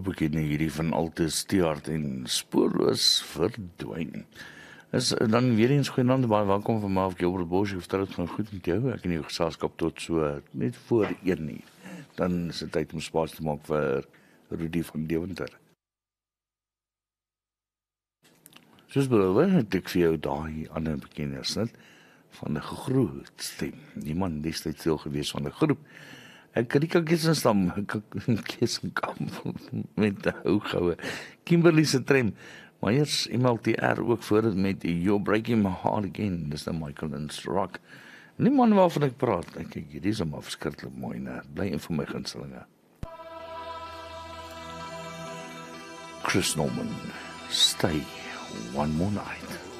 Toepekenne hierdie van Altes Stiaard en spoorloos verdwyn. Is dan weer eens goeienaand, baie welkom van my af Gilbert Bosch, of dit gaan goed met jou, ek in die geselskap tot so net voor 1 uur. Dan is dit tyd om spasie te maak vir Rudy van Deventer. Soos beloof, het ek vir jou daai ander bekennis net van 'n gegroot stem. Die man destyds deel gewees van 'n groep. Ek Rika Kissenstam, Kissenkamp met die hougoue. Kimberley se Trem, maar eers MLTR ook voor dit met You're Breaking My Heart Again, dis nou Michael and Rock. En die man waarvan ek praat, kyk, hierdie is maar verskriklik mooi, né? Bly een van my gunstelinge. Chris Norman, Stay One More Night.